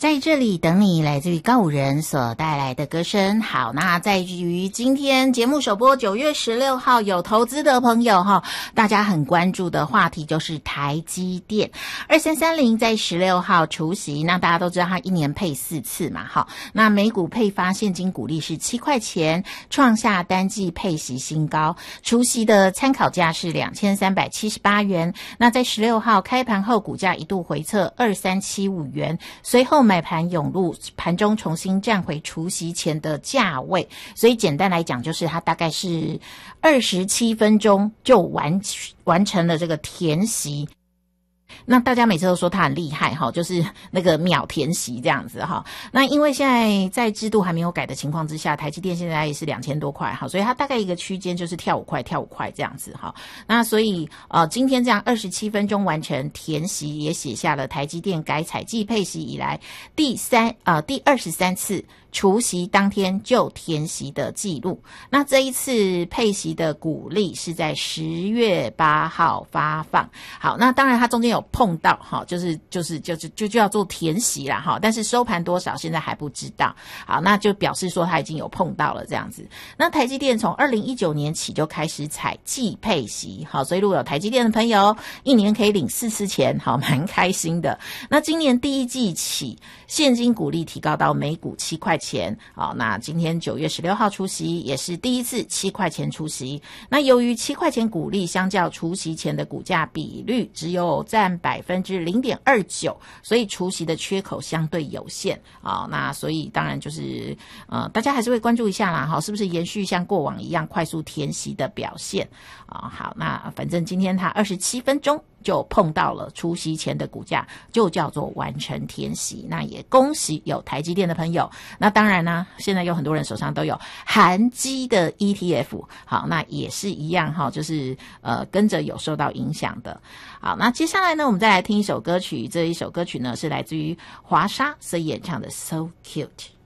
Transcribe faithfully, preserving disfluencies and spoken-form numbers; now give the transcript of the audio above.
在这里等你，来自于告五人所带来的歌声。好，那在于今天节目首播九月十六号，有投资的朋友哈，大家很关注的话题就是台积电二三三零在十六号除息，那大家都知道它一年配四次嘛，好，那每股配发现金股利是七块钱，创下单季配息新高，除息的参考价是两千三百七十八元。那在十六号开盘后，股价一度回测二三七五元，随后买盘涌入，盘中重新站回除息前的价位，所以简单来讲就是它大概是二十七分钟就完完成了这个填息。那大家每次都说他很厉害哈，就是那个秒填息这样子哈。那因为现在在制度还没有改的情况之下，台积电现在也是两千多块哈，所以它大概一个区间就是跳五块跳五块这样子哈。那所以呃今天这样二十七分钟完成填息，也写下了台积电改采季配息以来第三呃第二十三次除息当天就填息的记录。那这一次配息的股利是在十月八号发放。好，那当然它中间有碰到哈，就是就是就是就就要做填息啦哈，但是收盘多少现在还不知道。好，那就表示说它已经有碰到了这样子。那台积电从二零一九年起就开始采季配息，好，所以如果有台积电的朋友，一年可以领四次钱，好，蛮开心的。那今年第一季起，现金股利提高到每股七块钱，好，那今天九月十六号除息，也是第一次七块钱除息。那由于七块钱股利相较除息前的股价比率只有占百分之零点二九，所以除息的缺口相对有限啊、哦。那所以当然就是呃，大家还是会关注一下啦，哈，是不是延续像过往一样快速填息的表现啊、哦？好，那反正今天它二十七分钟就碰到了除息前的股价，就叫做完成填息。那也恭喜有台积电的朋友。那当然呢，现在有很多人手上都有韩基的 E T F， 好，那也是一样哈，就是呃跟着有受到影响的。好，那接下来呢，我们再来听一首歌曲，这一首歌曲呢是来自于华莎所演唱的 So Cute。